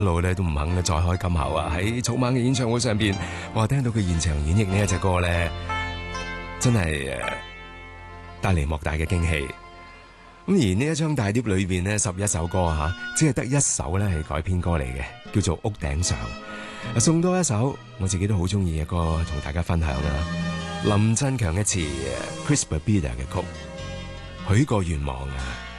路咧都唔肯再開金口啊！喺草蜢嘅演唱會上邊，我聽到佢現場演繹呢一隻歌咧，真係帶嚟莫大嘅驚喜。咁而呢一張大碟裏邊呢，11首歌吓，只係得一首咧係改編歌嚟嘅，叫做《屋頂上》。送多一首我自己都好中意嘅歌同大家分享啦，林振強嘅詞 ，Chris Babida 嘅曲，許個願望啊！